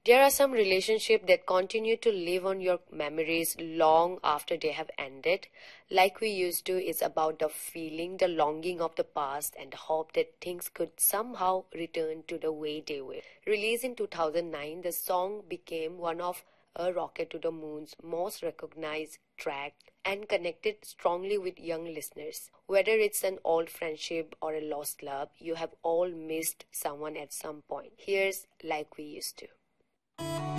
There are some relationships that continue to live on your memories long after they have ended. Like We Used To is about the feeling, the longing of the past and the hope that things could somehow return to the way they were. Released in 2009, the song became one of A Rocket to the Moon's most recognized tracks and connected strongly with young listeners. Whether it's an old friendship or a lost love, you have all missed someone at some point. Here's Like We Used To.